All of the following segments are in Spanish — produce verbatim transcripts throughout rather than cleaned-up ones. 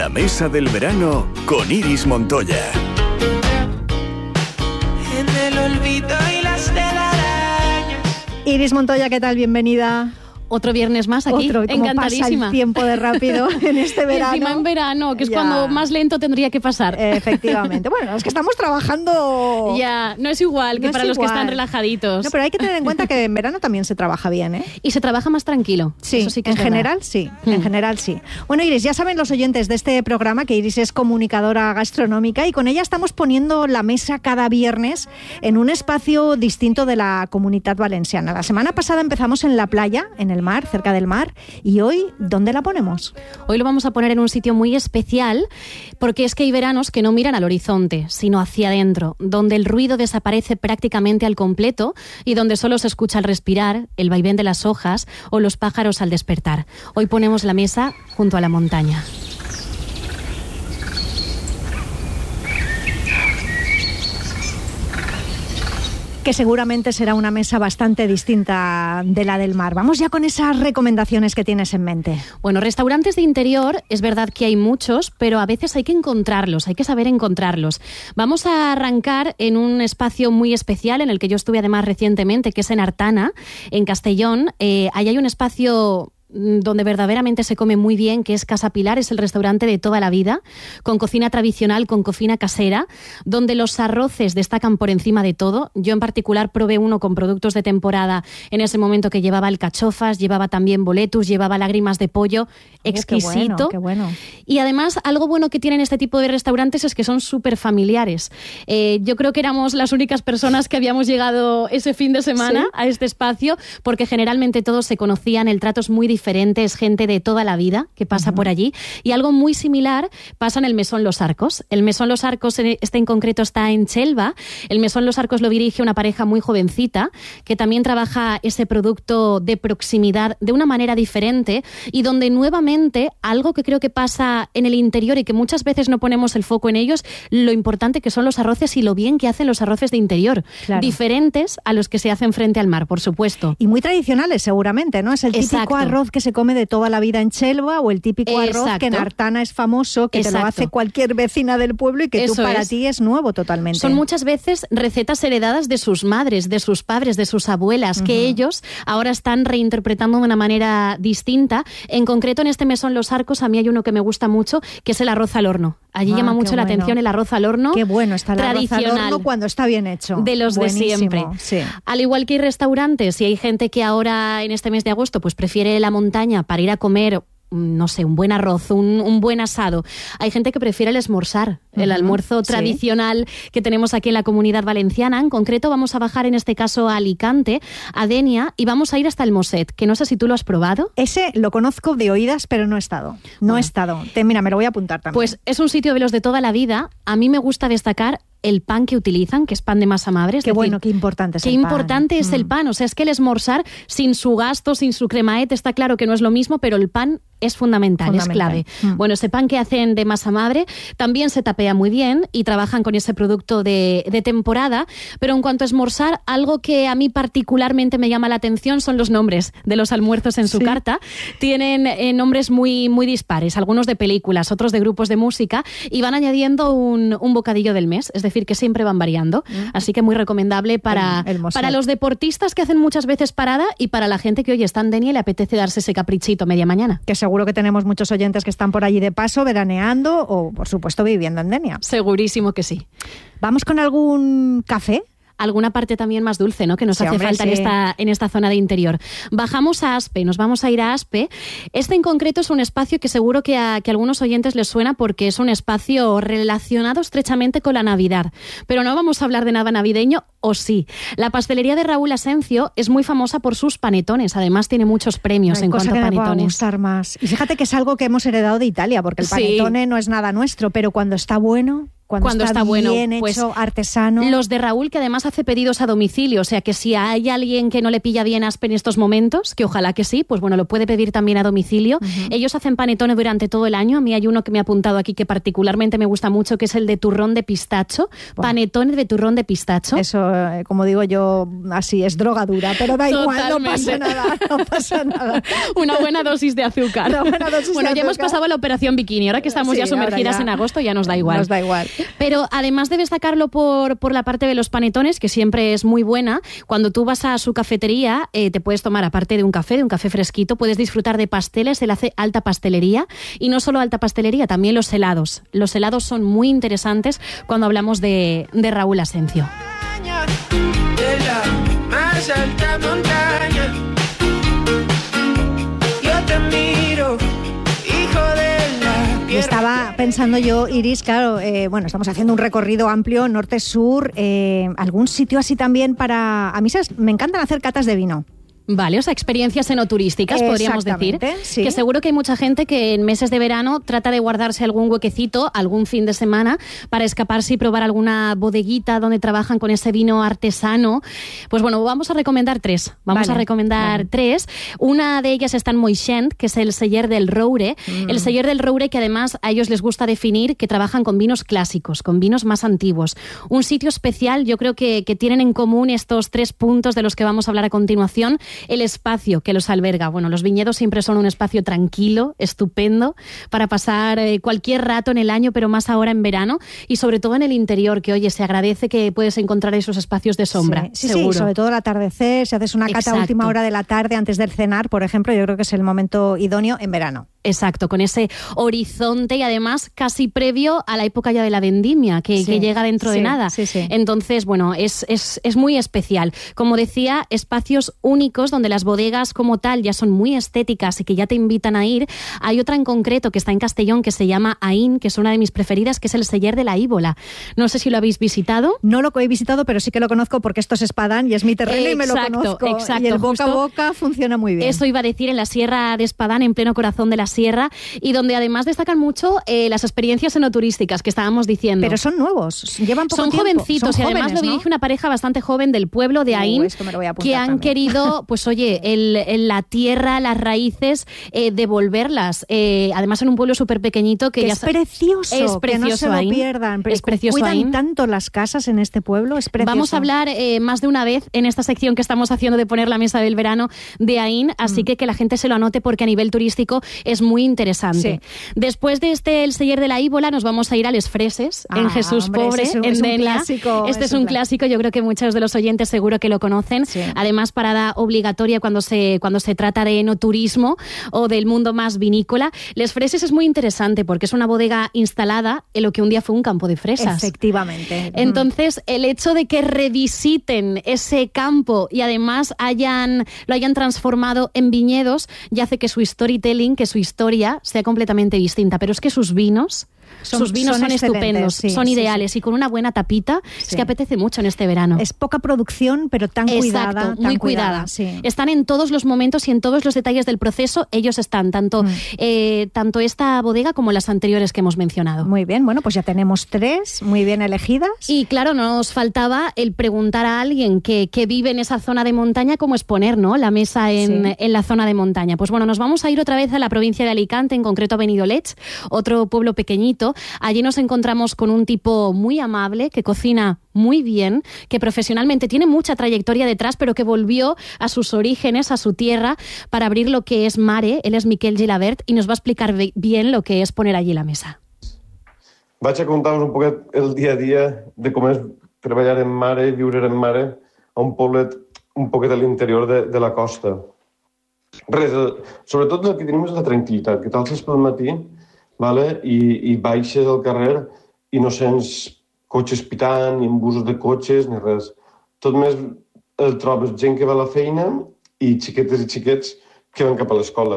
La mesa del verano con Iris Montoya. En el olvido y las telarañas. Iris Montoya, ¿qué tal? Bienvenida. Otro viernes más aquí, Otro, encantadísima. Pasa el tiempo de rápido en este verano. Encima en verano, que es ya. cuando más lento tendría que pasar. Efectivamente. Bueno, es que estamos trabajando... Ya, no es igual que no para los igual. que están relajaditos. No, pero hay que tener en cuenta que en verano también se trabaja bien, ¿eh? Y se trabaja más tranquilo. Sí, Eso sí que en es general verdad. sí, Hmm. en general sí. Bueno, Iris, ya saben los oyentes de este programa que Iris es comunicadora gastronómica y con ella estamos poniendo la mesa cada viernes en un espacio distinto de la Comunitat Valenciana. La semana pasada empezamos en la playa, en el mar, cerca del mar. ¿Y hoy dónde la ponemos? Hoy lo vamos a poner en un sitio muy especial porque es que hay veranos que no miran al horizonte, sino hacia adentro, donde el ruido desaparece prácticamente al completo y donde solo se escucha el respirar, el vaivén de las hojas o los pájaros al despertar. Hoy ponemos la mesa junto a la montaña. Que seguramente será una mesa bastante distinta de la del mar. Vamos ya con esas recomendaciones que tienes en mente. Bueno, restaurantes de interior, es verdad que hay muchos, pero a veces hay que encontrarlos, hay que saber encontrarlos. Vamos a arrancar en un espacio muy especial en el que yo estuve además recientemente, que es en Artana, en Castellón. Eh, ahí hay un espacio donde verdaderamente se come muy bien, que es Casa Pilar, es el restaurante de toda la vida, con cocina tradicional, con cocina casera, donde los arroces destacan por encima de todo. Yo en particular probé uno con productos de temporada en ese momento que llevaba alcachofas, llevaba también boletus, llevaba lágrimas de pollo, exquisito. Oh, qué bueno, qué bueno. Y además, algo bueno que tienen este tipo de restaurantes es que son súper familiares. Eh, yo creo que éramos las únicas personas que habíamos llegado ese fin de semana ¿Sí? a este espacio, porque generalmente todos se conocían, el trato es muy diferente. Es gente de toda la vida que pasa uh-huh. por allí. Y algo muy similar pasa en el Mesón Los Arcos. El Mesón Los Arcos, este en concreto, está en Chelva. El Mesón Los Arcos lo dirige una pareja muy jovencita que también trabaja ese producto de proximidad de una manera diferente y donde nuevamente algo que creo que pasa en el interior y que muchas veces no ponemos el foco en ellos, lo importante que son los arroces y lo bien que hacen los arroces de interior. Claro. Diferentes a los que se hacen frente al mar, por supuesto. Y muy tradicionales seguramente, ¿no? Es el típico Exacto. arroz que se come de toda la vida en Chelva o el típico arroz Exacto. que en Artana es famoso, que Exacto. te lo hace cualquier vecina del pueblo y que Eso tú para es. ti es nuevo totalmente. Son muchas veces recetas heredadas de sus madres, de sus padres, de sus abuelas, uh-huh. que ellos ahora están reinterpretando de una manera distinta. En concreto, en este Mesón Los Arcos, a mí hay uno que me gusta mucho, que es el arroz al horno. Allí ah, llama mucho bueno. la atención el arroz al horno. Qué bueno está el tradicional, arroz al horno cuando está bien hecho. De los Buenísimo, de siempre. Sí. Al igual que hay restaurantes y hay gente que ahora en este mes de agosto pues prefiere la montaña para ir a comer, no sé, un buen arroz, un, un buen asado. Hay gente que prefiere el esmorzar, uh-huh, el almuerzo sí. tradicional que tenemos aquí en la Comunidad Valenciana. En concreto vamos a bajar en este caso a Alicante, a Denia, y vamos a ir hasta el Mosset, que no sé si tú lo has probado. Ese lo conozco de oídas, pero no he estado. No bueno. he estado. Te, mira, me lo voy a apuntar también. Pues es un sitio de los de toda la vida. A mí me gusta destacar el pan que utilizan, que es pan de masa madre. Qué decir, bueno, qué importante es qué el pan. Qué importante es mm. el pan. O sea, es que el esmorzar sin su gasto, sin su cremaete, está claro que no es lo mismo, pero el pan es fundamental, fundamental. es clave. Mm. Bueno, ese pan que hacen de masa madre también se tapea muy bien y trabajan con ese producto de, de temporada, pero en cuanto a esmorzar, algo que a mí particularmente me llama la atención son los nombres de los almuerzos en su sí. carta. Tienen eh, nombres muy, muy dispares, algunos de películas, otros de grupos de música, y van añadiendo un, un bocadillo del mes, es decir, que siempre van variando. Mm. Así que muy recomendable para, el, el para los deportistas que hacen muchas veces parada y para la gente que hoy está en Denia y le apetece darse ese caprichito media mañana. Que seguro que tenemos muchos oyentes que están por allí de paso, veraneando o, por supuesto, viviendo en Denia. Segurísimo que sí. ¿Vamos con algún café? Alguna parte también más dulce, ¿no? Que nos sí, hace hombre, falta sí. en esta, en esta zona de interior. Bajamos a Aspe, nos vamos a ir a Aspe. Este en concreto es un espacio que seguro que a, que a algunos oyentes les suena porque es un espacio relacionado estrechamente con la Navidad. Pero no vamos a hablar de nada navideño, o sí. La pastelería de Raúl Asencio es muy famosa por sus panetones. Además tiene muchos premios no en cosa cuanto que a me panetones. pueda gustar más. Y fíjate que es algo que hemos heredado de Italia, porque el panetone sí. no es nada nuestro, pero cuando está bueno... Cuando, Cuando está, está bueno, bien hecho, pues, artesano. Los de Raúl, que además hace pedidos a domicilio, o sea que si hay alguien que no le pilla bien Aspe en estos momentos, que ojalá que sí, pues bueno, lo puede pedir también a domicilio. Uh-huh. Ellos hacen panetones durante todo el año. A mí hay uno que me ha apuntado aquí que particularmente me gusta mucho, que es el de turrón de pistacho. Wow. Panetones de turrón de pistacho. Eso, como digo yo, así es droga dura, pero da igual, Totalmente. no pasa nada, no pasa nada. Una buena dosis de azúcar. Una buena dosis bueno, de ya azúcar. hemos pasado a la operación bikini, ahora que estamos sí, ya sumergidas ya. en agosto ya nos da igual. Nos da igual. Pero además de destacarlo por, por la parte de los panetones, que siempre es muy buena, cuando tú vas a su cafetería eh, te puedes tomar, aparte de un café, de un café fresquito, puedes disfrutar de pasteles, él hace alta pastelería, y no solo alta pastelería, también los helados. Los helados son muy interesantes cuando hablamos de, de Raúl Asencio. De la más alta montaña, yo te miro, hijo de la tierra. Estaba pensando yo, Iris, claro, eh, bueno, estamos haciendo un recorrido amplio, norte-sur, eh, algún sitio así también para... A mí ¿sabes? Me encantan hacer catas de vino. Vale, o sea, experiencias enoturísticas, podríamos decir. Sí. Que seguro que hay mucha gente que en meses de verano trata de guardarse algún huequecito, algún fin de semana, para escaparse y probar alguna bodeguita donde trabajan con ese vino artesano. Pues bueno, vamos a recomendar tres. Vamos vale, a recomendar vale. tres. Una de ellas está en Moixent, que es el Celler del Roure. Mm. El Celler del Roure, que además a ellos les gusta definir que trabajan con vinos clásicos, con vinos más antiguos. Un sitio especial, yo creo que, que tienen en común estos tres puntos de los que vamos a hablar a continuación. El espacio que los alberga. Bueno, los viñedos siempre son un espacio tranquilo, estupendo, para pasar eh, cualquier rato en el año, pero más ahora en verano, y sobre todo en el interior, que oye, se agradece que puedes encontrar esos espacios de sombra. Sí, sí, seguro. Sí, sobre todo al atardecer, si haces una cata Exacto. a última hora de la tarde antes del cenar, por ejemplo, yo creo que es el momento idóneo en verano. Exacto, con ese horizonte y además casi previo a la época ya de la vendimia, que, sí, que llega dentro sí, de nada. Sí, sí. Entonces, bueno, es, es, es muy especial. Como decía, espacios únicos donde las bodegas como tal ya son muy estéticas y que ya te invitan a ir. Hay otra en concreto que está en Castellón que se llama Aín, que es una de mis preferidas, que es el Celler de la Íbola. No sé si lo habéis visitado. No lo he visitado, pero sí que lo conozco porque esto es Espadán y es mi terreno, exacto, y me lo conozco. Exacto, y el boca justo, a boca funciona muy bien. Eso iba a decir, en la Sierra de Espadán, en pleno corazón de la sierra, y donde además destacan mucho eh, las experiencias enoturísticas que estábamos diciendo. Pero son nuevos, llevan poco son tiempo. Jovencitos, son y además jóvenes, lo dirige ¿no? una pareja bastante joven del pueblo de Aín, uh, esto me lo voy a apuntar que han también. querido, pues oye, el, el, la tierra, las raíces, eh, devolverlas. Eh, además en un pueblo súper pequeñito que, que ya es precioso, es precioso, que no se lo Aín. pierdan. Es precioso, Cuidan Aín. tanto las casas en este pueblo, es precioso. Vamos a hablar eh, más de una vez en esta sección que estamos haciendo de poner la mesa del verano de Aín, así mm. que que la gente se lo anote porque a nivel turístico es muy interesante. Sí. Después de este el Celler de la Íbola nos vamos a ir a Les Freses, ah, en Jesús hombre, Pobre, es un, en es Denia. Un clásico, este es, es un un clásico, yo creo que muchos de los oyentes seguro que lo conocen. Sí. Además, parada obligatoria cuando se, cuando se trata de enoturismo o del mundo más vinícola. Les Freses es muy interesante porque es una bodega instalada en lo que un día fue un campo de fresas. Efectivamente. Entonces, el hecho de que revisiten ese campo y además hayan, lo hayan transformado en viñedos ya hace que su storytelling, que su historia sea completamente distinta. Pero es que sus vinos... Son, Sus vinos son, son estupendos, sí, son ideales, sí, sí. Y con una buena tapita sí. es que apetece mucho en este verano. Es poca producción, pero tan Exacto, cuidada. muy tan cuidada. cuidada sí. Están en todos los momentos y en todos los detalles del proceso, ellos están, tanto, mm. eh, tanto esta bodega como las anteriores que hemos mencionado. Muy bien, bueno, pues ya tenemos tres muy bien elegidas. Y claro, nos faltaba el preguntar a alguien que, que vive en esa zona de montaña cómo es poner, ¿no?, la mesa en, sí. en la zona de montaña. Pues bueno, nos vamos a ir otra vez a la provincia de Alicante, en concreto a Benidorm, otro pueblo pequeñito. Allí nos encontramos con un tipo muy amable, que cocina muy bien, que profesionalmente tiene mucha trayectoria detrás, pero que volvió a sus orígenes, a su tierra, para abrir lo que es Mare. Él es Miquel Gilabert y nos va a explicar bien lo que es poner allí la mesa. Vaig a contar-vos un poquet el dia a dia de com és treballar en Mare, viure en Mare, a un poblet un poquet a l'interior de, de la costa. Res, sobretot el que tenim és la tranquil·litat, que t'alces pel matí, vale? I, i baixes al carrer i no sents cotxes pitant, ni busos de cotxes, ni res. Tot més el trobes gent que va a la feina i xiquetes i xiquets que van cap a l'escola.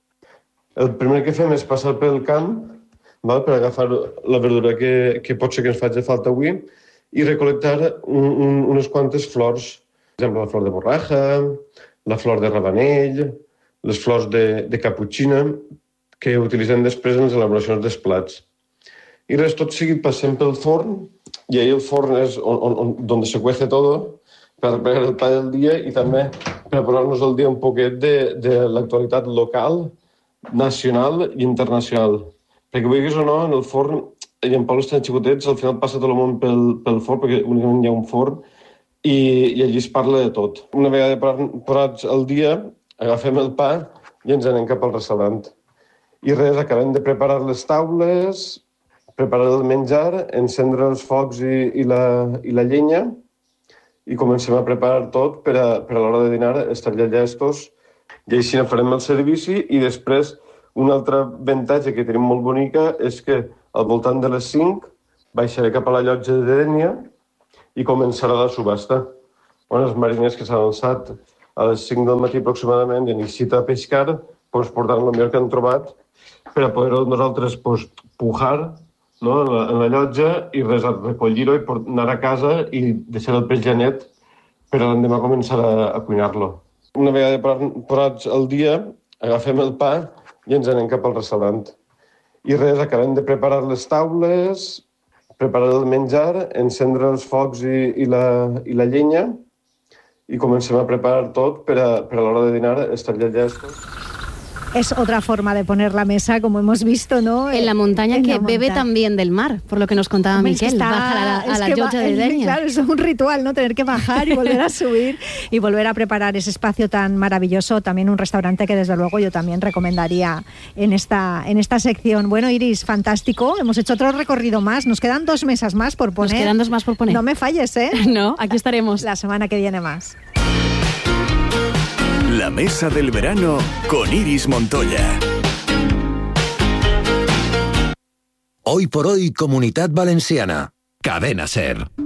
El primer que fem és passar pel camp, val? Per agafar la verdura que, que pot ser que ens faci falta avui i recolectar un, un, unes quantes flors. Per exemple, la flor de borraja, la flor de rabanell, les flors de, de caputxina, que utilitzem després en les elaboracions dels plats. i res, tot seguit passem pel forn, i ahí el forn és on, on, on, donde se cuece todo, per preparar el pa del dia i també per posar-nos al dia un poquet de, de l'actualitat local, nacional i internacional. Perquè vulguis o no, en el forn, i en pobles tan xicotets, al final passa tot el món pel, pel forn, perquè únicament hi ha un forn, i, i allí es parla de tot. Una vegada posats al dia, agafem el pa i ens anem cap al restaurant. I res, acabem de preparar les taules, preparar el menjar, encendre els focs i, i, la, i la llenya, i comencem a preparar tot per a, per a l'hora de dinar estar ja llestos, i així farem el servici. I després, un altre avantatge que tenim molt bonica és que al voltant de les cinc baixaré cap a la llotja de Dénia i començarà la subhasta, on els mariners que s'han alçat a les cinc del matí aproximadament i han eixit a pescar, doncs portaran el millor que han trobat per a poder nosaltres pues, pujar, no, en, la, en la llotja i res, recollir-ho i anar a casa i deixar el peix ja net per a l'endemà començar a, a cuinar-lo. Una vegada posats al dia, agafem el pa i ens anem cap al restaurant. I res, acabem de preparar les taules, preparar el menjar, encendre els focs i, i, la, i la llenya i comencem a preparar tot per a, per a l'hora de dinar estar ja llestos. Es otra forma de poner la mesa, como hemos visto, ¿no? En la montaña, en que la montaña. Bebe también del mar, por lo que nos contaba Hombre, Miquel. Está, baja a la, a la llotja de Dénia. Claro, es un ritual, ¿no? Tener que bajar y volver a subir y volver a preparar ese espacio tan maravilloso. También un restaurante que, desde luego, yo también recomendaría en esta, en esta sección. Bueno, Iris, fantástico. Hemos hecho otro recorrido más. Nos quedan dos mesas más por poner. Nos quedan dos más por poner. No me falles, ¿eh? No, aquí estaremos. La semana que viene más. La mesa del verano con Iris Montoya. Hoy por hoy, Comunitat Valenciana. Cadena SER.